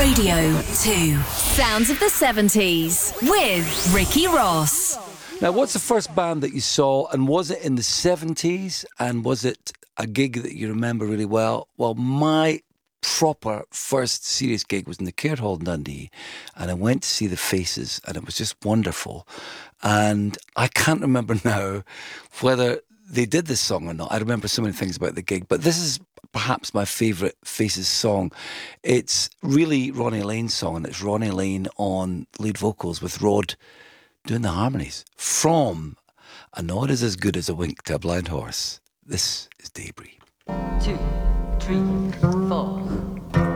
Radio 2. Sounds of the 70s with Ricky Ross. Now, what's the first band that you saw, and was it in the 70s, and was it a gig that you remember really well? Well, my proper first serious gig was in the Caird Hall in Dundee, and I went to see the Faces, and it was just wonderful. And I can't remember now whether they did this song or not. I remember so many things about the gig, but this is perhaps my favourite Faces song. It's really Ronnie Lane's song, and it's Ronnie Lane on lead vocals with Rod doing the harmonies from A Nod Is As Good As a Wink to a Blind Horse. This is Debris. 2, 3, 4.